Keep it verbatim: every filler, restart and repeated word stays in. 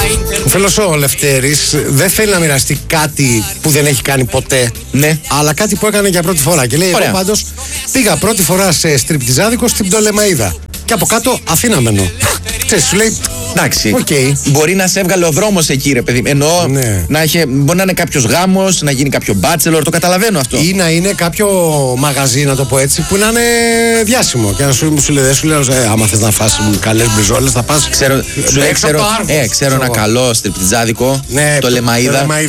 Ο φίλος ο Λευτέρης δεν θέλει να μοιραστεί κάτι που δεν έχει κάνει ποτέ. Ναι. Αλλά κάτι που έκανε για πρώτη φορά. Και λέει: Ωραία. εγώ πάντως πήγα πρώτη φορά σε στριπτιζάδικο στην Πτολεμαΐδα. Και από κάτω Αθήνα μένω. Ξέρεις, σου λέει. Εντάξει. Okay. Μπορεί να σε έβγαλε ο δρόμος εκεί, ρε παιδί. Εννοώ Ναι. να είχε, μπορεί να είναι κάποιος γάμος, να γίνει κάποιο μπάτσελορ, το καταλαβαίνω αυτό. Ή να είναι κάποιο μαγαζί, να το πω έτσι, που να είναι διάσημο. Και να σου, σου λέει: δεν σου λέω, ε, άμα θες να φας καλές μπριζόλες, θα πας. Ξέρω, σου λέει, έξω ξέρω, από το Άργος, ε, ξέρω ένα ξέρω. καλό στριπτιζάδικο, Ναι, το Λεμαΐδα.